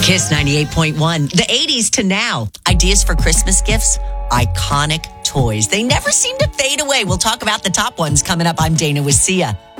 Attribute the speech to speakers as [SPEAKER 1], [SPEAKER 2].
[SPEAKER 1] Kiss 98.1. The 80s to now. Ideas for Christmas gifts? Iconic toys. They never seem to fade away. We'll talk about the top ones coming up. I'm Dana with Sia.